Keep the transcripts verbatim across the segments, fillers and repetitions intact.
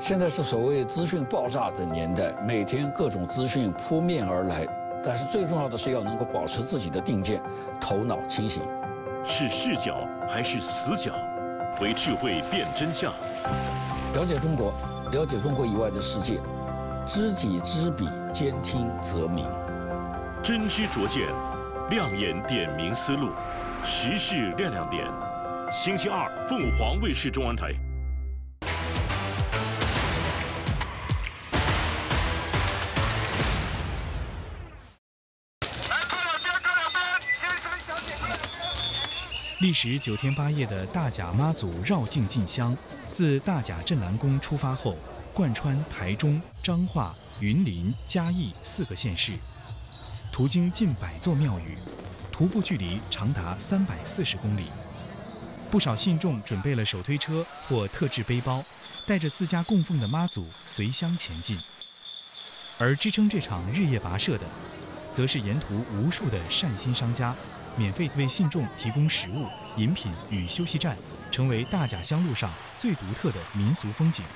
现在是所谓资讯爆炸的年代，每天各种资讯扑面而来，但是最重要的是要能够保持自己的定见，头脑清醒。 是视角还是死角？为智慧辨真相。 了解中国，了解中国以外的世界，知己知彼，兼听则明。 真知灼见，亮眼点明思路，时事亮亮点。星期二，凤凰卫视中文台。 历时九天八夜的大甲妈祖绕境进香，自大甲镇澜宫出发后，贯穿台中、彰化、云林、嘉义四个县市，途经近百座庙宇，徒步距离长达三百四十公里。不少信众准备了手推车或特制背包，带着自家供奉的妈祖随香前进。而支撑这场日夜跋涉的，则是沿途无数的善心商家，免费为信众提供食物、饮品与休息站，成为大甲乡路上最独特的民俗风景。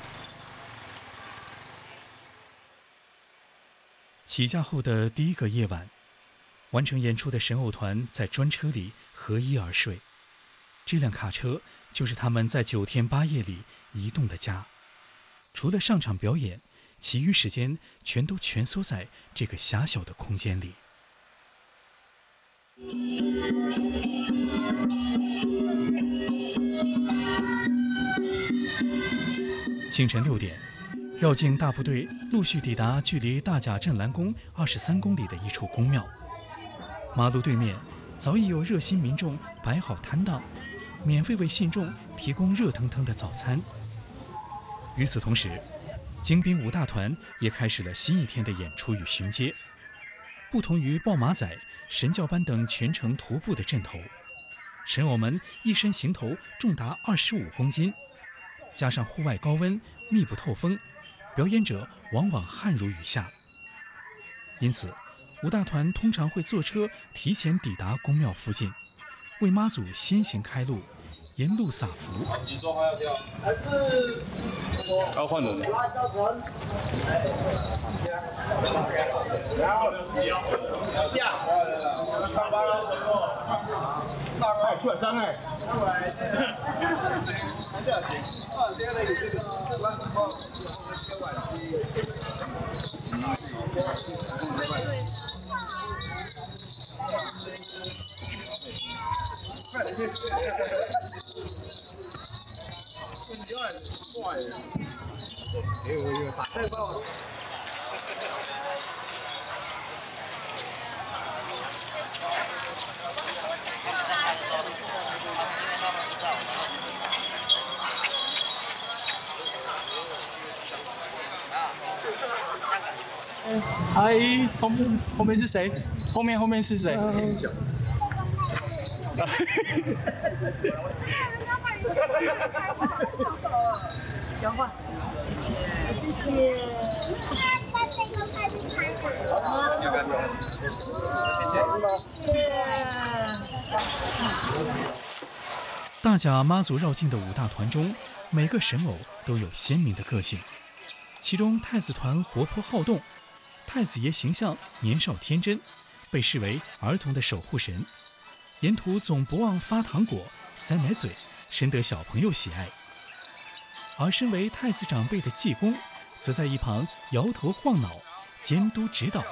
起驾后的第一个夜晚，完成演出的神偶团在专车里合衣而睡。这辆卡车就是他们在九天八夜里移动的家。除了上场表演，其余时间全都蜷缩在这个狭小的空间里。清晨六点，绕境大部队陆续抵达距离大甲镇澜宫二十三公里的一处宫庙。马路对面早已有热心民众摆好摊档，免费为信众提供热腾腾的早餐。与此同时，精兵五大团也开始了新一天的演出与巡街。不同于抱马仔、神教班等全程徒步的阵头，神偶们一身行头重达二十五公斤，加上户外高温密不透风，表演者往往汗如雨下。因此，五大团通常会坐车提前抵达宫庙附近，为妈祖先行开路，沿路撒福。 你说话要掉，还是要换人？下，上班了，上海出来，上海。哎呦哎呦，打太棒了！ 阿姨，后面后面是谁？后面后面是谁？ 交换，谢谢。谢谢。 大甲妈祖绕境的五大团中，每个神偶都有鲜明的个性。其中太子团活泼好动，太子爷形象年少天真，被视为儿童的守护神。沿途总不忘发糖果、塞奶嘴，深得小朋友喜爱。而身为太子长辈的济公，则在一旁摇头晃脑，监督指导。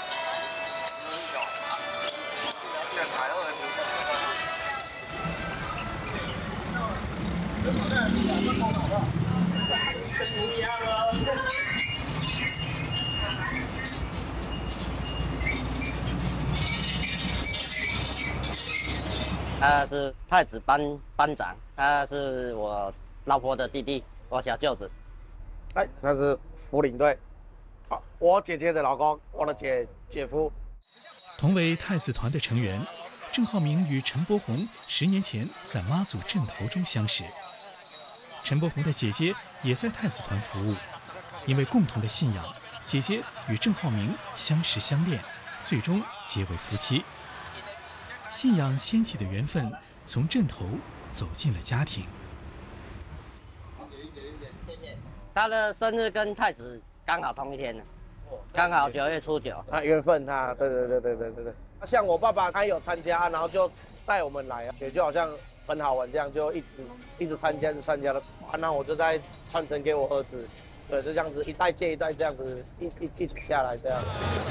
他是太子班班长，他是我老婆的弟弟，我小舅子。 哎，他是副领队，啊，我姐姐的老公，我的姐姐夫。 同为太子团的成员，郑浩明与陈柏宏十年前在妈祖阵头中相识。陈柏宏的姐姐也在太子团服务，因为共同的信仰，姐姐与郑浩明相识相恋，最终结为夫妻。信仰牵起的缘分，从阵头走进了家庭。 他的生日跟太子刚好同一天呢，刚好九月初九。 啊，缘分啊，对对对对对对对。像我爸爸他有参加，然后就带我们来，也就好像很好玩这样，就一直一直参加，一直参加的。啊，那我就再传承给我儿子，对，就这样子一代接一代这样子一一一起下来这样。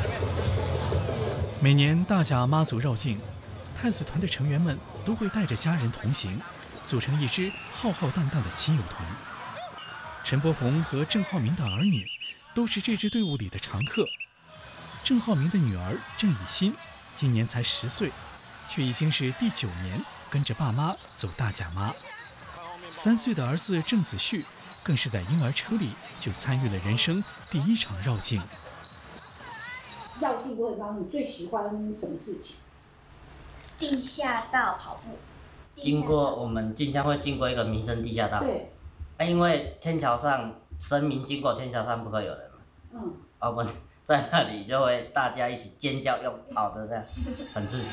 每年大甲妈祖绕境，太子团的成员们都会带着家人同行，组成一支浩浩荡荡的亲友团。陈柏宏和郑浩明的儿女都是这支队伍里的常客。郑浩明的女儿郑以欣今年才十岁，却已经是第九年跟着爸妈走大甲妈。三岁的儿子郑子旭更是在婴儿车里就参与了人生第一场绕境。 绕境过程当中，你最喜欢什么事情？ 地下道跑步。 经过我们进香会经过一个民生地下道。 对。 啊，因为天桥上神明经过天桥上不可以有人嘛。嗯。啊，我们在那里就会大家一起尖叫，用跑的这样，很刺激。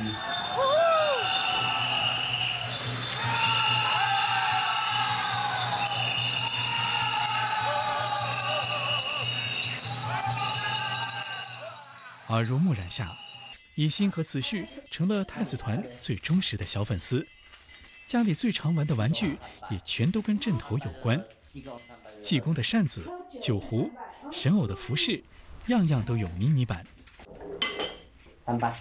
耳濡目染下，以欣和子旭成了太子团最忠实的小粉丝。家里最常玩的玩具也全都跟阵头有关，济公的扇子、酒壶、神偶的服饰，样样都有迷你版。 三拜。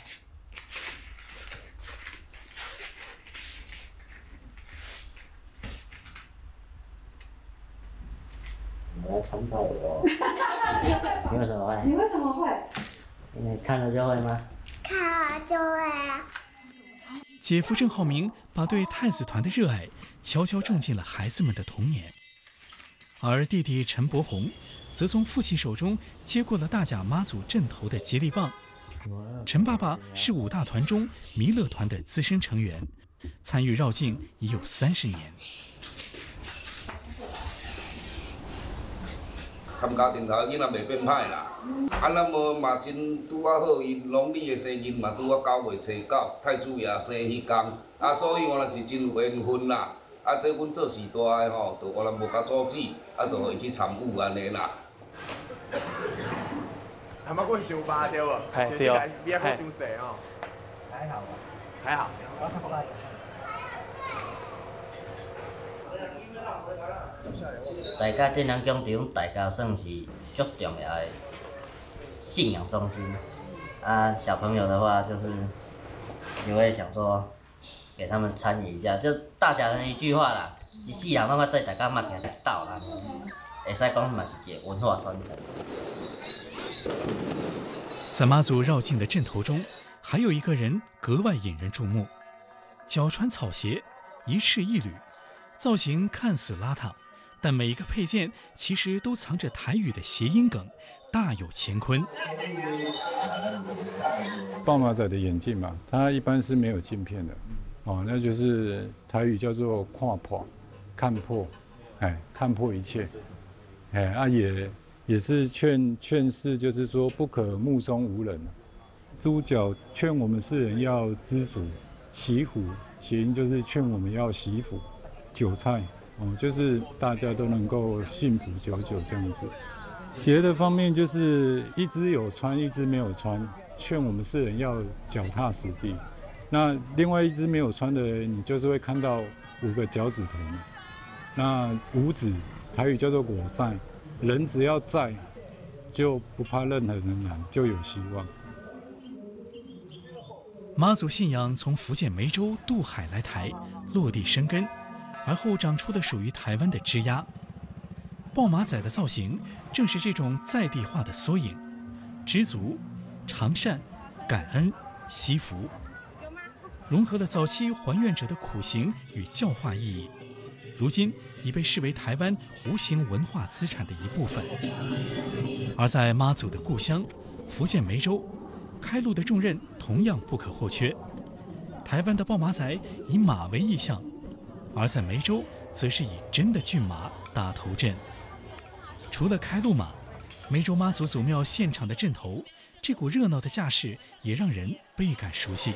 我要参拜哦。你为什么会？ 你为什么会？ 因为看了就会吗？ 看了就会啊。 姐夫郑浩明把对太子团的热爱悄悄种进了孩子们的童年，而弟弟陈柏宏则从父亲手中接过了大甲妈祖阵头的接力棒。陈爸爸是五大团中弥勒团的资深成员，参与绕境已有三十年。 参加阵头囡仔袂变歹啦，啊，那么嘛真拄啊好，因农历的生日嘛拄啊九月初九，太子爷生迄天，啊，所以我若是真有缘分啦。啊，这阮做时大的吼，就我若无甲阻止，啊，就会去参与安尼啦。 还冇过伤疤对无？ 嘿对哦。 你还过伤细哦？还好，还好。 大家这两工场，大家算是足重要的信仰中心。啊，小朋友的话就是也会想说，给他们参与一下，就大家人一句话啦，一世人拢要对大家擘起一道啦，会使讲嘛是一个文化传承。 在妈祖绕境的阵头中，还有一个人格外引人注目，脚穿草鞋，一赤一缕，造型看似邋遢，但每一个配件其实都藏着台语的谐音梗，大有乾坤。 豹马仔的眼镜嘛，它一般是没有镜片的，哦，那就是台语叫做看破，看破，哎，看破一切，哎，啊也也是劝劝世，就是说不可目中无人。猪脚劝我们世人要知足，祈福，谐音就是劝我们要惜福，韭菜。哦，就是大家都能够幸福久久这样子。鞋的方面就是一只有穿，一只没有穿，劝我们世人要脚踏实地。那另外一只没有穿的，你就是会看到五个脚趾头。那五指台语叫做我在，人只要在，就不怕任何人拦，就有希望。 妈祖信仰从福建梅州渡海来台，落地生根。而后长出了属于台湾的枝桠。豹马仔的造型正是这种在地化的缩影，知足、常善、感恩、惜福，融合了早期还愿者的苦行与教化意义，如今已被视为台湾无形文化资产的一部分。而在妈祖的故乡福建梅州，开路的重任同样不可或缺。台湾的豹马仔以马为意象，而在梅州，则是以真的骏马打头阵。除了开路马，梅州妈祖祖庙现场的阵头，这股热闹的架势也让人倍感熟悉。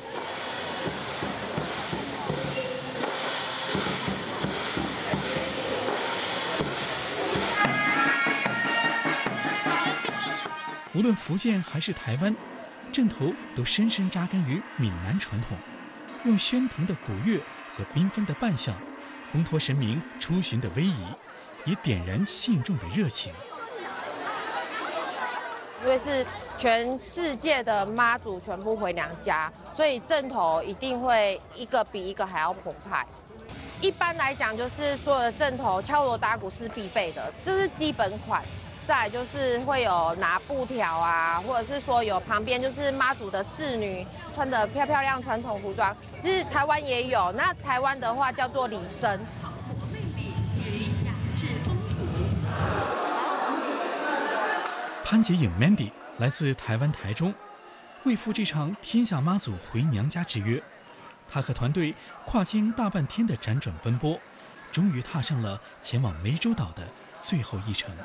无论福建还是台湾，阵头都深深扎根于闽南传统，用喧腾的鼓乐和缤纷的扮相，烘托神明出巡的威仪，也点燃信众的热情。 因为是全世界的妈祖全部回娘家，所以阵头一定会一个比一个还要澎湃。一般来讲，就是所有的阵头敲锣打鼓是必备的，这是基本款。再来就是会有拿布条啊，或者是说有旁边就是妈祖的侍女穿着漂漂亮传统服装，其实台湾也有。那台湾的话叫做礼生。 潘洁颖 Mandy 来自台湾台中，为赴这场天下妈祖回娘家之约，她和团队跨经大半天的辗转奔波，终于踏上了前往湄洲岛的最后一程。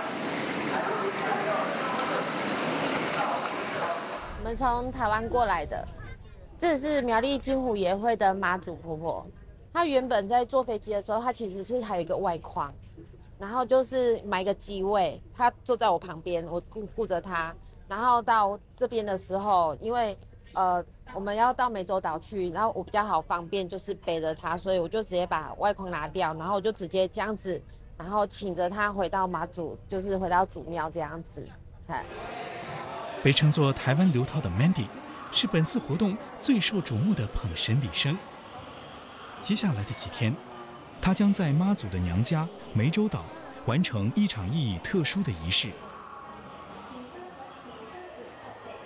我们从台湾过来的，这是苗栗金湖爷会的妈祖婆婆。她原本在坐飞机的时候，她其实是还有一个外框。然后就是买一个机位，他坐在我旁边，我顾顾着他。然后到这边的时候，因为呃我们要到湄洲岛去，然后我比较好方便，就是背着他，所以我就直接把外框拿掉，然后我就直接这样子，然后请着他回到妈祖，就是回到祖庙这样子。 被称作台湾刘涛的 Mandy， 是本次活动最受瞩目的捧神礼生。接下来的几天，他将在妈祖的娘家湄洲岛完成一场意义特殊的仪式。